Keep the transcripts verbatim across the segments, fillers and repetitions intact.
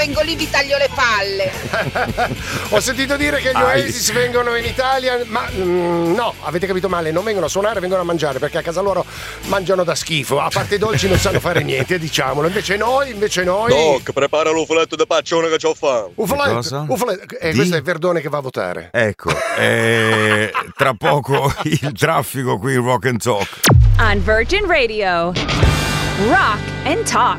vengo lì vi taglio le palle. Ho sentito dire che gli Oasis vengono in Italia, ma mm, no, avete capito male, non vengono a suonare, vengono a mangiare, perché a casa loro mangiano da schifo, a parte i dolci non sanno fare niente, diciamolo. Invece noi, invece noi Doc, prepara l'ufoletto di paccione che c'ho fame. Ufoletto, ufoletto. Eh, questo è Verdone che va a votare. Ecco, eh, tra poco il traffico qui in Rock and Talk. On Virgin Radio, Rock and Talk.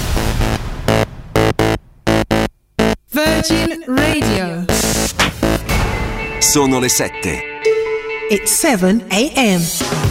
Virgin Radio. Sono le sette. It's seven a.m.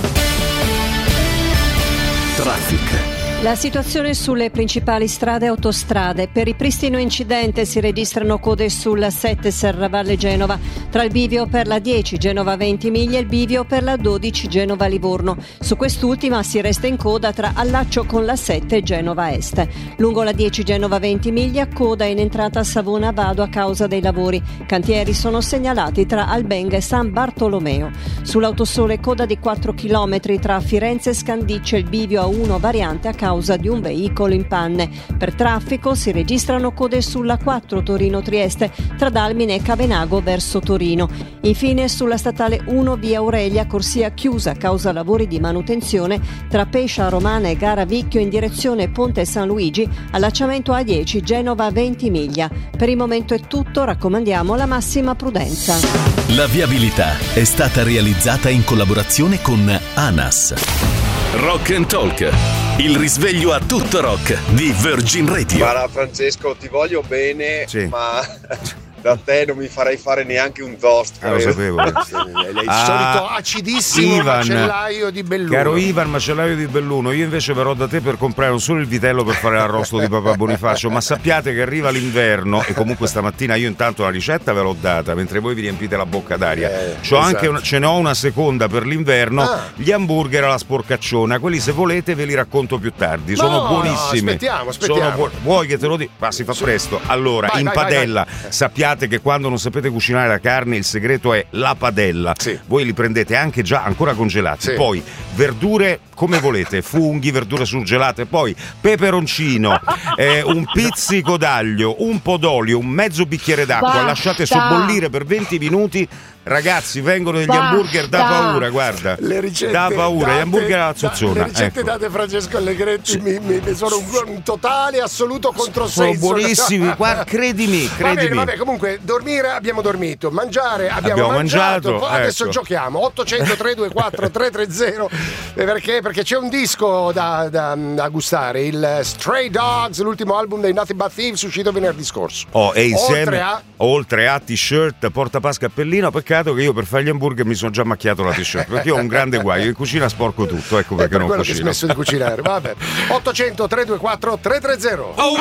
Traffic. La situazione sulle principali strade e autostrade. Per ripristino incidente si registrano code sulla sette Serravalle Genova, tra il bivio per la dieci Genova Ventimiglia e il bivio per la dodici Genova Livorno. Su quest'ultima si resta in coda tra allaccio con la sette Genova Est. Lungo la dieci Genova Ventimiglia, coda in entrata a Savona Vado a causa dei lavori. Cantieri sono segnalati tra Albenga e San Bartolomeo. Sull'autosole coda di quattro chilometri tra Firenze e Scandiccio e il bivio a uno variante a causa causa di un veicolo in panne. Per traffico si registrano code sulla quattro Torino-Trieste tra Dalmine e Cavenago verso Torino. Infine sulla statale uno via Aurelia, corsia chiusa a causa lavori di manutenzione tra Pescia Romana e Garavicchio in direzione Ponte San Luigi, allacciamento A dieci Genova Ventimiglia. Per il momento è tutto, raccomandiamo la massima prudenza. La viabilità è stata realizzata in collaborazione con ANAS. Rock and Talk, il risveglio a tutto rock di Virgin Radio. Guarda Francesco, ti voglio bene, sì, ma da te non mi farei fare neanche un toast. Ah, lo sapevo. Il Ah, solito acidissimo Ivan, macellaio di Belluno. Caro Ivan, macellaio di Belluno, io invece verrò da te per comprare non solo il vitello per fare l'arrosto di papà Bonifacio, ma sappiate che arriva l'inverno e comunque stamattina io intanto la ricetta ve l'ho data mentre voi vi riempite la bocca d'aria. Eh, C'ho esatto. anche una, ce ne ho una seconda per l'inverno, Ah. gli hamburger alla sporcacciona, quelli se volete ve li racconto più tardi, No, sono no, buonissimi. aspettiamo, aspettiamo. Sono buoni. Vuoi che te lo dica? Ma si fa presto. Allora, Vai, in vai, padella, vai, vai. sappiate che quando non sapete cucinare la carne il segreto è la padella. Sì. Voi li prendete anche già ancora congelati, Sì. poi verdure come volete, funghi, verdure surgelate, poi peperoncino, eh, un pizzico d'aglio, un po' d'olio, un mezzo bicchiere d'acqua, Basta. lasciate sobbollire per venti minuti. Ragazzi, vengono degli Basta. hamburger da paura, guarda. Le ricette da paura, date- gli hamburger alla da- zozzona. Le ricette ecco. date Francesco Allegretti mi, mi, mi sono un, un totale assoluto controsenso. Sono buonissimi, guarda, credimi, Va credimi. bene, vabbè, comunque dormire abbiamo dormito, mangiare abbiamo, Abbiamo mangiato, mangiato, adesso ecco. giochiamo ottocento tre due quattro tre tre zero perché? Perché c'è un disco da, da, da gustare, il Stray Dogs, l'ultimo album dei Nothing But Thieves uscito venerdì scorso. Oh, e insieme, Oltre a- oltre a t-shirt, portapas, cappellino, peccato che io per fare gli hamburger mi sono già macchiato la t-shirt, perché io ho un grande guaio, in cucina sporco tutto, ecco È perché per non quello che ho cucino. smesso di cucinare. Vabbè. ottocento tre due quattro tre tre zero.